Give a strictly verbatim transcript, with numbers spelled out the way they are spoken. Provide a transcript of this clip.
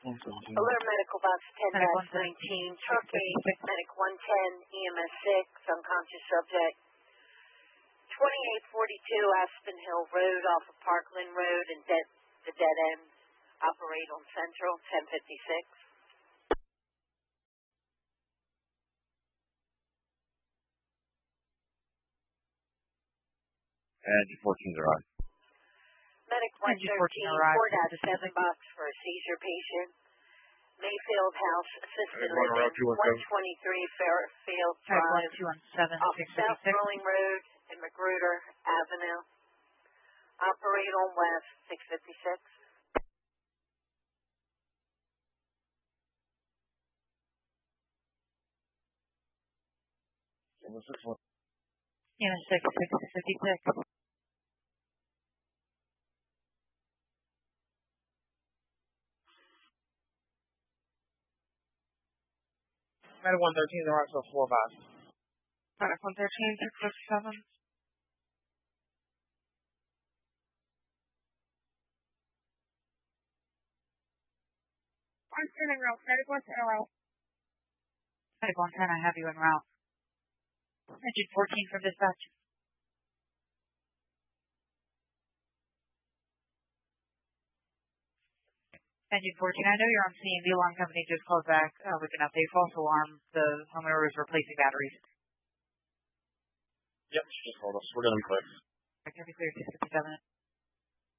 Alert Medical Box ten nineteen, Truck eight, Medic one ten, E M S six, unconscious subject. twenty-eight forty-two Aspen Hill Road off of Parkland Road and dead, the dead end. Operate on Central, ten fifty-six. And fourteens are on. Medic one thirteen, four dash seven box for a seizure patient. Mayfield House, assisted living, one twenty-three Fairfield Drive, off South Rolling Road and Magruder Avenue. Operate on West, six fifty-six. Yeah, six six fifty-six. Medic one thirteen, the right, so four five. Medic one thirteen, six fifty-seven. one ten en route. Medic one ten en route. Medic one ten, I have you en route. Engine fourteen from dispatch. Engine fourteen, I know you're on scene. The alarm company just called back uh, with an update. False alarm. The homeowner is replacing batteries. Yep, she just called us. We're going to be clear. I can be clear, six fifty-seven.